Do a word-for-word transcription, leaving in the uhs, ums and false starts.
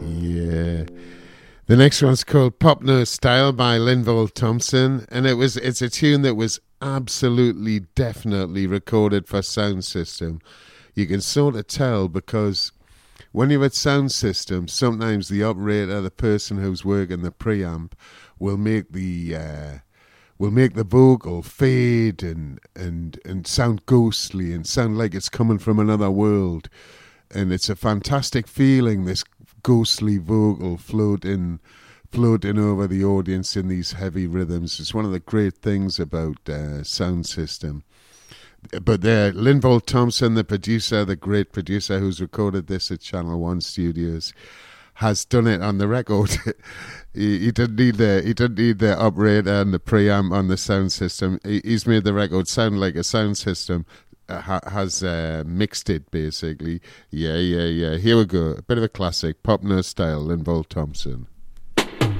Yeah. The next one's called Pop Nose Style by Linval Thompson, and it was it's a tune that was absolutely, definitely recorded for sound system. You can sort of tell because when you're at sound system, sometimes the operator, the person who's working the preamp, will make the uh, will make the vocal fade and and and sound ghostly and sound like it's coming from another world. And it's a fantastic feeling, this ghostly vocal floating, floating over the audience in these heavy rhythms. It's one of the great things about uh, sound system. But there, Linval Thompson, the producer, the great producer who's recorded this at Channel One Studios, has done it on the record. he, he didn't need the he didn't need the operator and the preamp on the sound system. He, he's made the record sound like a sound system. Ha- has uh, mixed it basically. Yeah, yeah, yeah. Here we go. A bit of a classic, Pop Nose Style, Linval Thompson.